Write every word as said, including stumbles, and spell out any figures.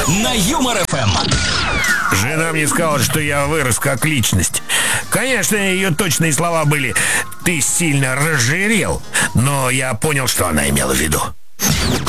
на Юмор эф эм. Жена мне сказала, что я вырос как личность. Конечно, ее точные слова были: «Ты сильно разжирел», но я понял, что она имела в виду.